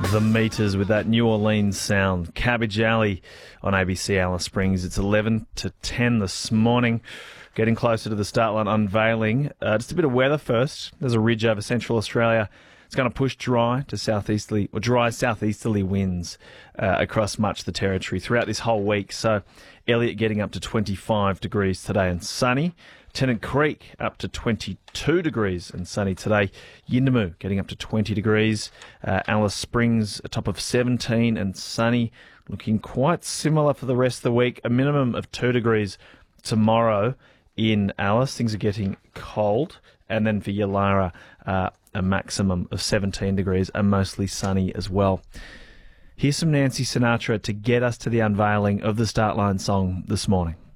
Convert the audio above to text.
The Meters with that New Orleans sound. Cabbage Alley on ABC Alice Springs. It's 11 to 10 this morning. Getting closer to the start line unveiling. Just a bit of weather first. There's a ridge over central Australia. It's going to push dry southeasterly winds across much of the territory throughout this whole week. So Elliot getting up to 25 degrees today and sunny. Tennant Creek up to 22 degrees and sunny today. Yuendamu getting up to 20 degrees. Alice Springs a top of 17 and sunny. Looking quite similar for the rest of the week. A minimum of 2 degrees tomorrow in Alice. Things are getting cold. And then for Yulara, a maximum of 17 degrees and mostly sunny as well. Here's some Nancy Sinatra to get us to the unveiling of the Start Line song this morning.